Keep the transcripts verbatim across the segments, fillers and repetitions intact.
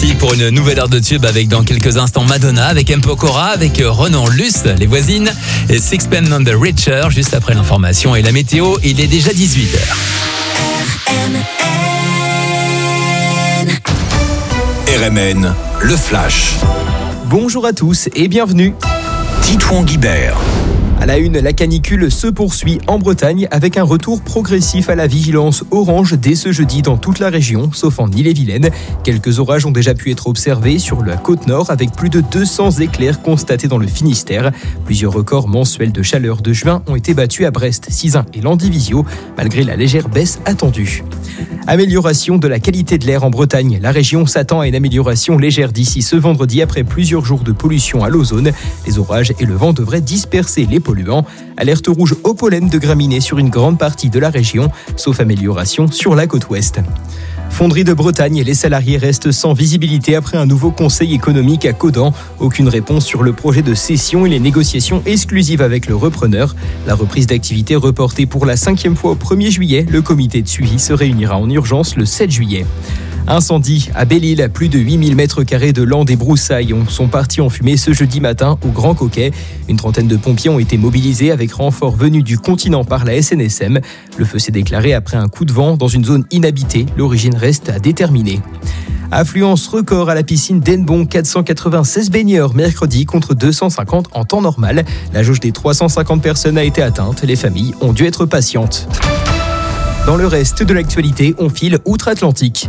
parti pour une nouvelle heure de tube avec dans quelques instants Madonna, avec M. Pokora, avec Renan Luce, les voisines, et Sixpence None the Richer. Juste après l'information et la météo, il est déjà dix-huit heures. R M N, le Flash. Bonjour à tous et bienvenue. Titouan Guibert. À la une, la canicule se poursuit en Bretagne avec un retour progressif à la vigilance orange dès ce jeudi dans toute la région, sauf en Ille-et-Vilaine. Quelques orages ont déjà pu être observés sur la côte nord avec plus de deux cents éclairs constatés dans le Finistère. Plusieurs records mensuels de chaleur de juin ont été battus à Brest, Sizun et Landivisiau, malgré la légère baisse attendue. Amélioration de la qualité de l'air en Bretagne. La région s'attend à une amélioration légère d'ici ce vendredi après plusieurs jours de pollution à l'ozone. Les orages et le vent devraient disperser les polluants. Alerte rouge au pollen de graminées sur une grande partie de la région, sauf amélioration sur la côte ouest. Fonderie de Bretagne, les salariés restent sans visibilité après un nouveau conseil économique à Caudan. Aucune réponse sur le projet de cession et les négociations exclusives avec le repreneur. La reprise d'activité reportée pour la cinquième fois au premier juillet. Le comité de suivi se réunira en urgence le sept juillet. Incendie à Belle-Île, plus de huit mille mètres carrés de landes et broussailles sont partis en fumée ce jeudi matin au Grand Coquet. Une trentaine de pompiers ont été mobilisés avec renfort venu du continent par la S N S M. Le feu s'est déclaré après un coup de vent dans une zone inhabitée. L'origine reste à déterminer. Affluence record à la piscine d'Hennebon, quatre cent quatre-vingt-seize baigneurs mercredi contre deux cent cinquante en temps normal. La jauge des trois cent cinquante personnes a été atteinte. Les familles ont dû être patientes. Dans le reste de l'actualité, on file outre-Atlantique.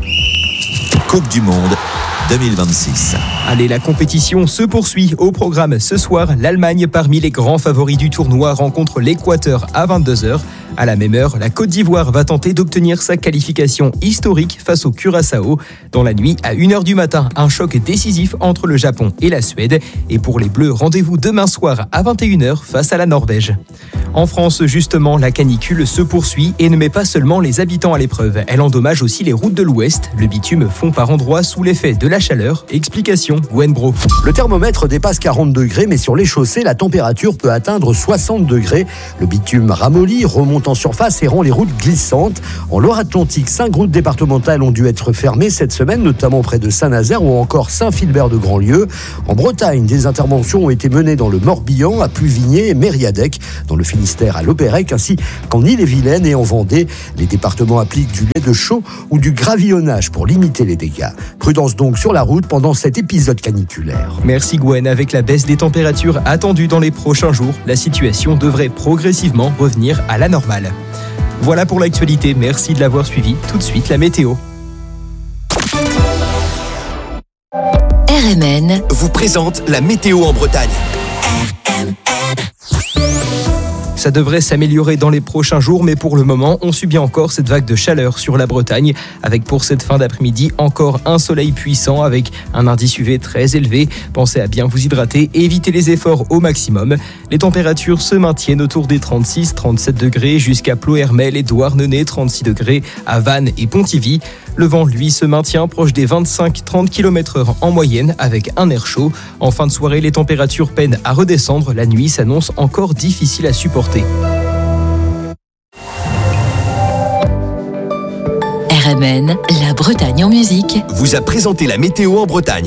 Coupe du Monde deux mille vingt-six. Allez, la compétition se poursuit. Au programme ce soir, l'Allemagne, parmi les grands favoris du tournoi, rencontre l'Équateur à vingt-deux heures. À la même heure, la Côte d'Ivoire va tenter d'obtenir sa qualification historique face au Curaçao. Dans la nuit, à une heure du matin, un choc décisif entre le Japon et la Suède. Et pour les Bleus, rendez-vous demain soir à vingt et une heures face à la Norvège. En France, justement, la canicule se poursuit et ne met pas seulement les habitants à l'épreuve. Elle endommage aussi les routes de l'Ouest. Le bitume fond par endroits sous l'effet de la chaleur. Explication, Gwen Bro. Le thermomètre dépasse quarante degrés, mais sur les chaussées, la température peut atteindre soixante degrés. Le bitume ramollit, remonte en surface et rend les routes glissantes. En Loire-Atlantique, cinq routes départementales ont dû être fermées cette semaine, notamment près de Saint-Nazaire ou encore Saint-Philbert-de-Grandlieu. En Bretagne, des interventions ont été menées dans le Morbihan, à Pluvigné et Mériadec, dans le Finistère à Lopérec, ainsi qu'en Ille-et-Vilaine et en Vendée. Les départements appliquent du lait de chaux ou du gravillonnage pour limiter les dégâts. Prudence donc sur la route pendant cet épisode caniculaire. Merci Gwen. Avec la baisse des températures attendues dans les prochains jours, la situation devrait progressivement revenir à la normale. Voilà pour l'actualité, merci de l'avoir suivi. Tout de suite, la météo. R M N vous présente la météo en Bretagne. Ça devrait s'améliorer dans les prochains jours, mais pour le moment, on subit encore cette vague de chaleur sur la Bretagne, avec pour cette fin d'après-midi encore un soleil puissant avec un indice U V très élevé. Pensez à bien vous hydrater et éviter les efforts au maximum. Les températures se maintiennent autour des trente-six à trente-sept degrés jusqu'à Ploërmel et Douarnenez, trente-six degrés à Vannes et Pontivy. Le vent, lui, se maintient proche des vingt-cinq à trente kilomètres heure en moyenne avec un air chaud. En fin de soirée, les températures peinent à redescendre. La nuit s'annonce encore difficile à supporter. R M N, la Bretagne en musique, vous a présenté la météo en Bretagne.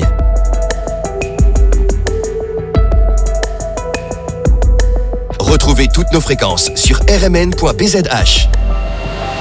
Retrouvez toutes nos fréquences sur r m n point b z h.